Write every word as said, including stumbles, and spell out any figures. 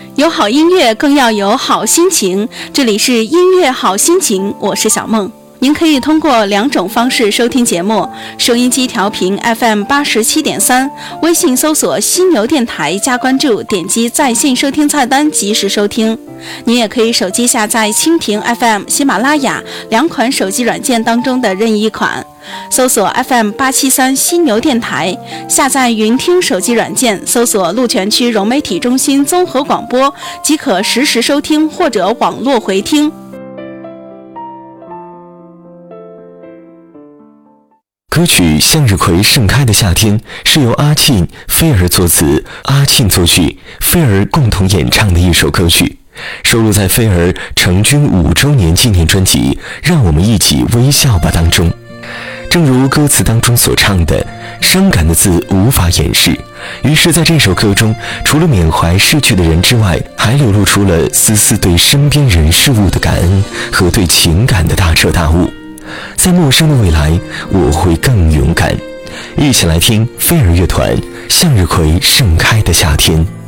有好音乐更要有好心情，这里是音乐好心情，我是小梦。您可以通过两种方式收听节目：收音机调频 F M 八十七点三，微信搜索犀牛电台加关注，点击在线收听菜单及时收听。您也可以手机下载蜻蜓 F M、喜马拉雅两款手机软件当中的任意一款，搜索 F M 八七三犀牛电台，下载云听手机软件，搜索鹿泉区融媒体中心综合广播，即可实时收听或者网络回听。 歌曲《向日葵盛开的夏天》是由阿沁、菲儿作词，阿沁作曲，菲儿共同演唱的一首歌曲，收录在菲儿成军五周年纪念专辑《让我们一起微笑吧》当中。正如歌词当中所唱的，伤感的字无法掩饰，于是在这首歌中，除了缅怀逝去的人之外，还流露出了丝丝对身边人事物的感恩和对情感的大彻大悟。在陌生的未来，我会更勇敢。一起来听飞儿乐团《向日葵盛开的夏天》。